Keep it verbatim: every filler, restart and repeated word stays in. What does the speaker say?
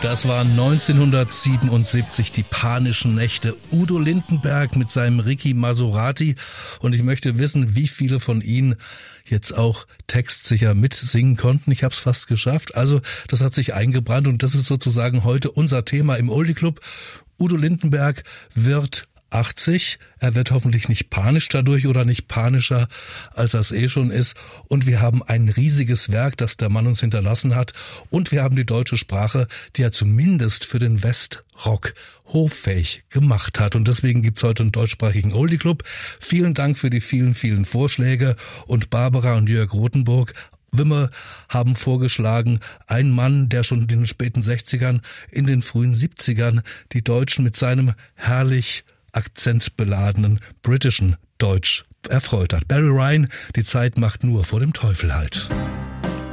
Das waren neunzehnhundertsiebenundsiebzig die panischen Nächte. Udo Lindenberg mit seinem Ricky Maserati. Und ich möchte wissen, wie viele von Ihnen jetzt auch textsicher mitsingen konnten. Ich habe es fast geschafft. Also das hat sich eingebrannt und das ist sozusagen heute unser Thema im Oldie Club. Udo Lindenberg wird achtzig. Er wird hoffentlich nicht panisch dadurch oder nicht panischer, als er es eh schon ist. Und wir haben ein riesiges Werk, das der Mann uns hinterlassen hat. Und wir haben die deutsche Sprache, die er zumindest für den Westrock hoffähig gemacht hat. Und deswegen gibt's heute einen deutschsprachigen Oldie Club. Vielen Dank für die vielen, vielen Vorschläge. Und Barbara und Jörg Rothenburg Wimmer haben vorgeschlagen, ein Mann, der schon in den späten sechzigern, in den frühen siebzigern die Deutschen mit seinem herrlich akzentbeladenen britischen Deutsch erfreut hat. Barry Ryan, die Zeit macht nur vor dem Teufel halt.